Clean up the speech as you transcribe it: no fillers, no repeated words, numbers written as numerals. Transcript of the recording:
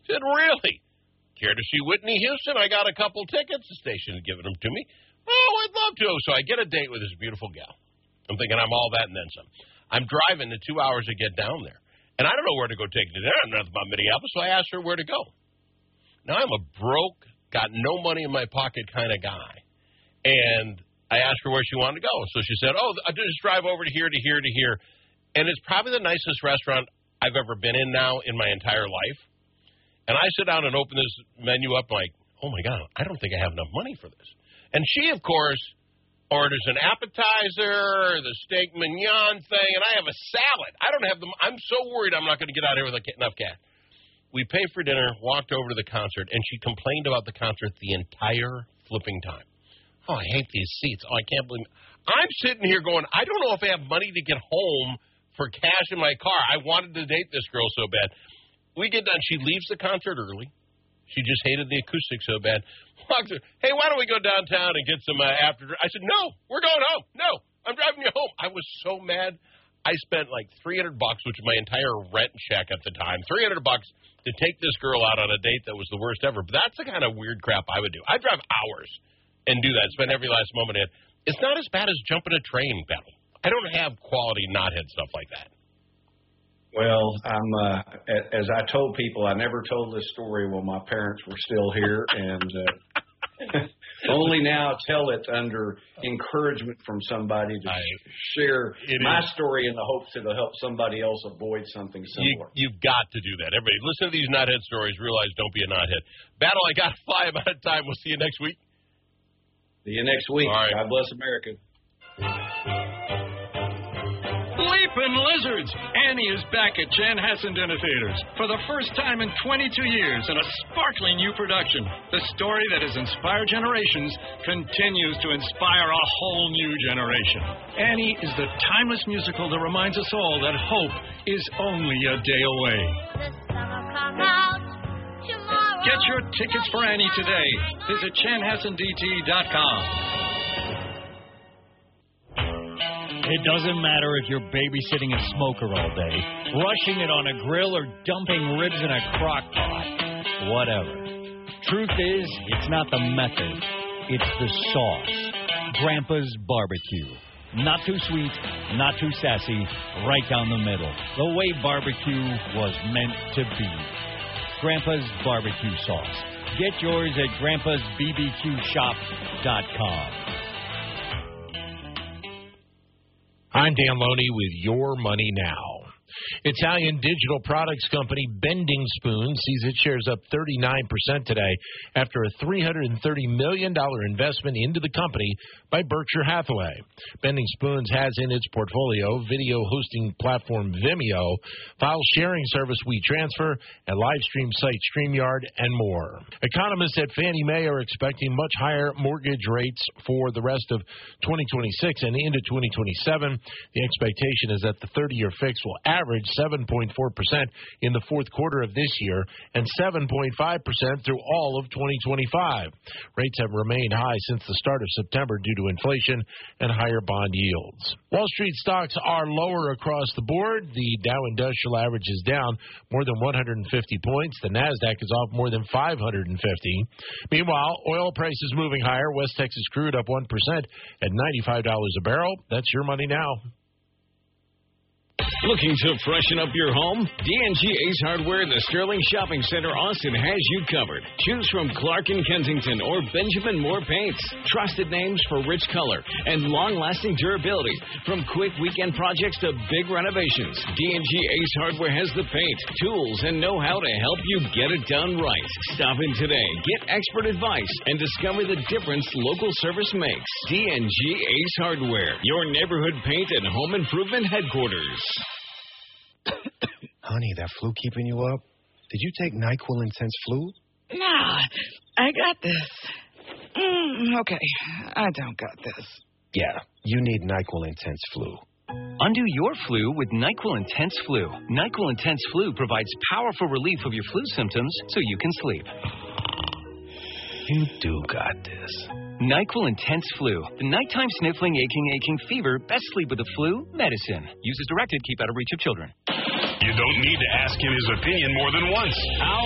She said, really? Care to see Whitney Houston? I got a couple tickets. The station had given them to me. Oh, I'd love to. So I get a date with this beautiful gal. I'm thinking I'm all that and then some. I'm driving the 2 hours to get down there. And I don't know where to go take to dinner. I'm not about Minneapolis, so I asked her where to go. Now, I'm a broke, got no money in my pocket kind of guy. And I asked her where she wanted to go. So she said, I just drive over to here, to here, to here. And it's probably the nicest restaurant I've ever been in now in my entire life. And I sit down and open this menu up like, oh, my God, I don't think I have enough money for this. And she, of course, orders an appetizer, the steak mignon thing, and I have a salad. I don't have them. I'm so worried I'm not going to get out of here with enough cash. We paid for dinner, walked over to the concert, and she complained about the concert the entire flipping time. Oh, I hate these seats. Oh, I can't believe it. I'm sitting here going, I don't know if I have money to get home for cash in my car. I wanted to date this girl so bad. We get done. She leaves the concert early. She just hated the acoustics so bad. Walks her, hey, why don't we go downtown and get some after? I said, no, we're going home. No, I'm driving you home. I was so mad. I spent like $300, which was my entire rent check at the time, $300 to take this girl out on a date that was the worst ever. But that's the kind of weird crap I would do. I drive hours and do that, spend every last moment in it. It's not as bad as jumping a train, Battle. I don't have quality knothead stuff like that. Well, as I told people, I never told this story while my parents were still here, and only now tell it under encouragement from somebody to share my story in the hopes it'll help somebody else avoid something similar. You've got to do that. Everybody, listen to these knothead stories. Realize don't be a knothead. Battle, I got to fly. I'm out of time. We'll see you next week. See you next week. All right. God bless America. Leapin' Lizards! Annie is back at Chanhassen Dinner Theaters for the first time in 22 years in a sparkling new production. The story that has inspired generations continues to inspire a whole new generation. Annie is the timeless musical that reminds us all that hope is only a day away. Get your tickets for Annie today. Visit chanhassendt.com. It doesn't matter if you're babysitting a smoker all day, rushing it on a grill, or dumping ribs in a crock pot. Whatever. Truth is, it's not the method. It's the sauce. Grandpa's Barbecue. Not too sweet, not too sassy, right down the middle. The way barbecue was meant to be. Grandpa's Barbecue Sauce. Get yours at grandpa'sbbqshop.com. I'm Dan Loney with Your Money Now. Italian digital products company Bending Spoon sees its shares up 39% today after a $330 million investment into the company by Berkshire Hathaway. Bending Spoons has in its portfolio video hosting platform Vimeo, file sharing service WeTransfer, and live stream site StreamYard, and more. Economists at Fannie Mae are expecting much higher mortgage rates for the rest of 2026 and into 2027. The expectation is that the 30-year fix will average 7.4% in the fourth quarter of this year and 7.5% through all of 2025. Rates have remained high since the start of September due to inflation and higher bond yields. Wall Street stocks are lower across the board. The Dow Industrial Average is down more than 150 points. The NASDAQ is off more than 550. Meanwhile, oil prices moving higher. West Texas crude up 1% at $95 a barrel. That's Your Money Now. Looking to freshen up your home? D&G Ace Hardware in the Sterling Shopping Center, Austin has you covered. Choose from Clark & Kensington or Benjamin Moore paints. Trusted names for rich color and long-lasting durability. From quick weekend projects to big renovations, D&G Ace Hardware has the paint, tools, and know-how to help you get it done right. Stop in today, get expert advice, and discover the difference local service makes. D&G Ace Hardware, your neighborhood paint and home improvement headquarters. Honey, that flu keeping you up? Did you take NyQuil Intense Flu? Nah, I got this. Okay, I don't got this. Yeah, you need NyQuil Intense Flu. Undo your flu with NyQuil Intense Flu. NyQuil Intense Flu provides powerful relief of your flu symptoms so you can sleep. You do got this. NyQuil Intense Flu. The nighttime sniffling, aching fever. Best sleep with the flu medicine. Use as directed. Keep out of reach of children. You don't need to ask him his opinion more than once.